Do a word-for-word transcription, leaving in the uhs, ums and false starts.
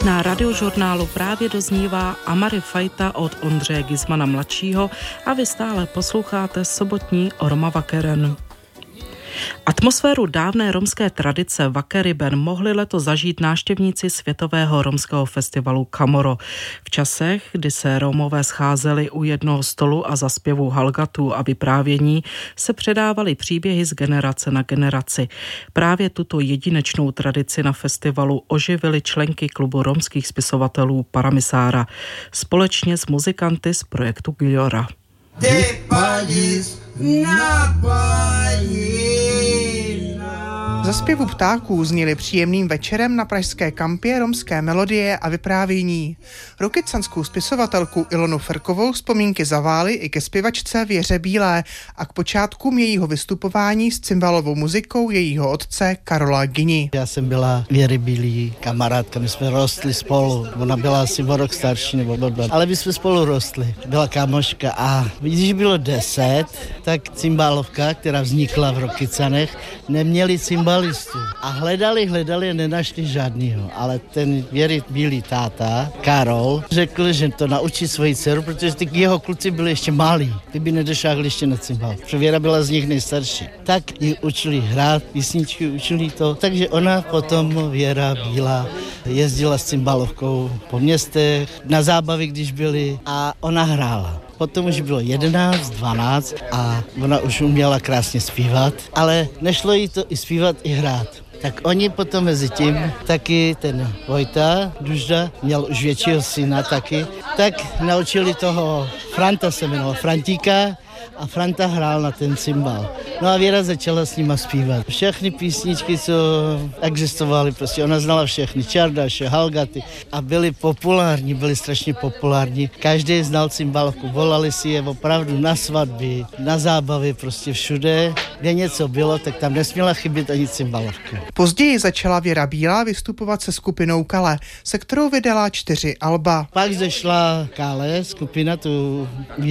Na radiožurnálu právě doznívá Amary Fajta od Ondřeje Gizmana mladšího a vy stále posloucháte sobotní Orma Vakeren. Atmosféru dávné romské tradice Vakeriben mohli letos zažít návštěvníci Světového romského festivalu Kamoro. V časech, kdy se Romové scházeli u jednoho stolu a za zpěvu halgatů a vyprávění, se předávaly příběhy z generace na generaci. Právě tuto jedinečnou tradici na festivalu oživily členky klubu romských spisovatelů Paramisára společně s muzikanty z projektu Giora. Za zpěvu ptáků zněly příjemným večerem na pražské kampě romské melodie a vyprávění. Rokycanskou spisovatelku Ilonu Ferkovou vzpomínky zavály i ke zpěvačce Věře Bílé a k počátkům jejího vystupování s cymbalovou muzikou jejího otce Karola Gyni. Já jsem byla Věry Bílý kamarádka, my jsme rostli spolu. Ona byla asi o rok starší nebo blbá, ale my jsme spolu rostli. Byla kámoška a když bylo deset, tak cymbálovka, která vznikla v Rokycanech, neměli cymbal a hledali, hledali a nenašli žádnýho. Ale ten Věry Bílý táta, Karol, řekl, že to naučí svoji dceru, protože ty jeho kluci byli ještě malí. Ty by nedošáhli ještě na cymbal. Protože Věra byla z nich nejstarší. Tak ji učili hrát, písničky učili to. Takže ona potom, Věra Bílá, jezdila s cymbalovkou po městech, na zábavy, když byli, a ona hrála. Potom už bylo jedenáct, dvanáct a ona už uměla krásně zpívat, ale nešlo jí to i zpívat, i hrát. Tak oni potom mezi tím, taky ten Vojta Dužda, měl už většího syna taky, tak naučili toho Franta, se jmenoval Frantíka, a Franta hrál na ten cymbal. No a Věra začala s nima zpívat. Všechny písničky, co existovaly, prostě ona znala všechny, Čardaše, Halgaty a byly populární, byly strašně populární. Každý znal cymbalovku, volali si je opravdu na svatby, na zábavy, prostě všude, kde něco bylo, tak tam nesměla chybět ani cymbalovka. Později začala Věra Bílá vystupovat se skupinou Kale, se kterou vydala čtyři alba. Pak zešla Kale, skupina tu